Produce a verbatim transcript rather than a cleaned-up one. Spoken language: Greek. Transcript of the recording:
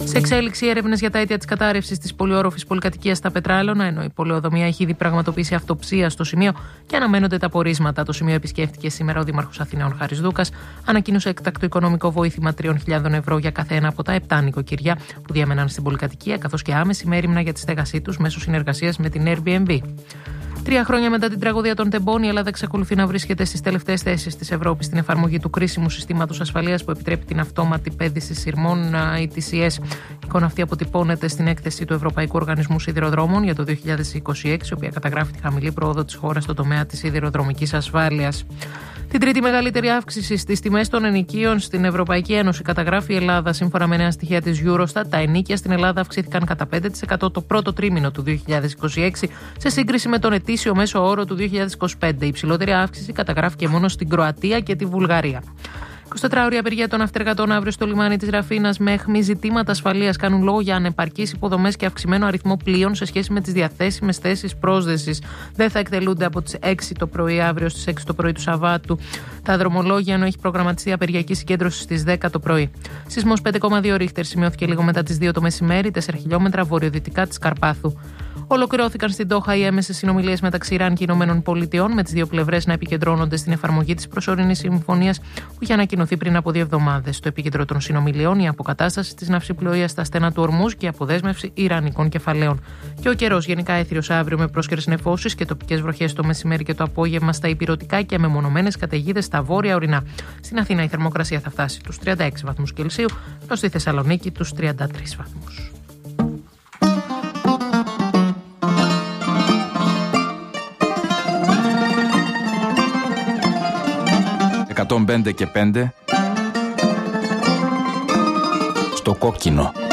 Σε εξέλιξη έρευνες για τα αίτια της κατάρρευσης της πολυόροφης πολυκατοικίας στα Πετράλωνα, ενώ η πολεοδομία έχει ήδη πραγματοποιήσει αυτοψία στο σημείο και αναμένονται τα πορίσματα. Το σημείο επισκέφτηκε σήμερα ο Δήμαρχος Αθηναίων Χάρης Δούκας, ανακοίνωσε έκτακτο οικονομικό βοήθημα τριών χιλιάδων ευρώ για κάθε ένα από τα επτά νοικοκυριά που διέμεναν στην πολυκατοικία, καθώς και άμεση μέριμνα για τη στέγασή τους μέσω συνεργασίας με την Airbnb. Τρία χρόνια μετά την τραγωδία των Τεμπών, η Ελλάδα εξακολουθεί να βρίσκεται στις τελευταίες θέσεις της Ευρώπης στην εφαρμογή του κρίσιμου συστήματος ασφαλείας που επιτρέπει την αυτόματη πέδηση σειρμών ι τι σι ες. Η εικόνα αυτή αποτυπώνεται στην έκθεση του Ευρωπαϊκού Οργανισμού Σιδηροδρόμων για το δύο χιλιάδες είκοσι έξι, η οποία καταγράφει τη χαμηλή πρόοδο της χώρας στον τομέα της σιδηροδρομικής ασφάλειας. Την τρίτη μεγαλύτερη αύξηση στις τιμές των ενοικίων στην Ευρωπαϊκή Ένωση καταγράφει η Ελλάδα. Σύμφωνα με νέα στοιχεία της Eurostat, τα ενοίκια στην Ελλάδα αυξήθηκαν κατά πέντε τοις εκατό το πρώτο τρίμηνο του δύο χιλιάδες είκοσι έξι σε σύγκριση με τον ετήσιο μέσο όρο του δύο χιλιάδες είκοσι πέντε. Η υψηλότερη αύξηση καταγράφηκε μόνο στην Κροατία και τη Βουλγαρία. εικοσιτετράωρη απεργία των ναυτεργατών αύριο στο λιμάνι της Ραφίνας με αιχμή ζητήματα ασφαλείας κάνουν λόγο για ανεπαρκείς υποδομές και αυξημένο αριθμό πλοίων σε σχέση με τις διαθέσιμες θέσεις πρόσδεσης. Δεν θα εκτελούνται από τις έξι το πρωί αύριο στις έξι το πρωί του Σαββάτου τα δρομολόγια, ενώ έχει προγραμματιστεί απεργιακή συγκέντρωση στις δέκα το πρωί. Σεισμός πέντε κόμμα δύο ρίχτερ σημειώθηκε λίγο μετά τις δύο το μεσημέρι, τέσσερα χιλιόμετρα βορειοδυτικά της Καρπάθου. Ολοκληρώθηκαν στην Ντόχα οι έμεσες συνομιλίες μεταξύ Ιράν και Ηνωμένων Πολιτειών, με τις δύο πλευρές να επικεντρώνονται στην εφαρμογή της προσωρινής συμφωνίας που είχε ανακοινωθεί πριν από δύο εβδομάδες. Στο επίκεντρο των συνομιλιών, η αποκατάσταση της ναυσιπλοείας στα στένα του Ορμούζ και η αποδέσμευση ιρανικών κεφαλαίων. Και ο καιρός γενικά έθριος αύριο με πρόσκαιρες νεφώσεις και τοπικές βροχές το μεσημέρι και το απόγευμα στα ηπειρωτικά και μεμονωμένες καταιγίδες στα βόρεια ορεινά. Στην Αθήνα η θερμοκρασία θα φτάσει τους τριάντα έξι βαθμούς Κελσίου, ενώ στη Θεσσαλονίκη τους τριάντα τρεις βαθμούς. εκατόν πέντε και πέντε στο κόκκινο.